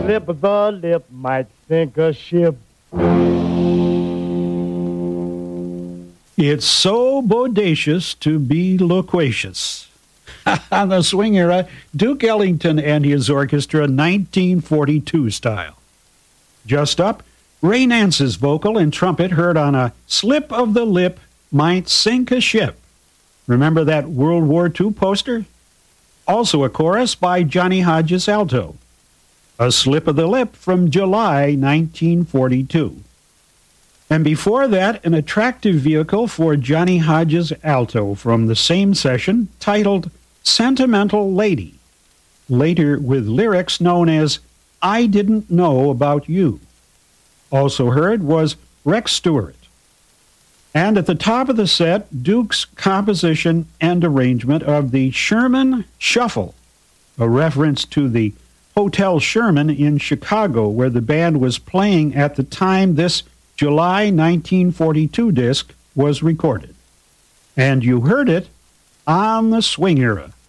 Slip of the lip might sink a ship. It's so bodacious to be loquacious. On the swing era, Duke Ellington and his orchestra, 1942 style. Just up, Ray Nance's vocal and trumpet heard on a Slip of the Lip Might Sink a Ship. Remember that World War II poster? Also a chorus by Johnny Hodges alto. A Slip of the Lip from July 1942. And before that, an attractive vehicle for Johnny Hodges alto from the same session titled Sentimental Lady, later with lyrics known as I Didn't Know About You. Also heard was Rex Stewart. And at the top of the set, Duke's composition and arrangement of the Sherman Shuffle, a reference to the Hotel Sherman in Chicago, where the band was playing at the time this July 1942 disc was recorded. And you heard it on the swing era.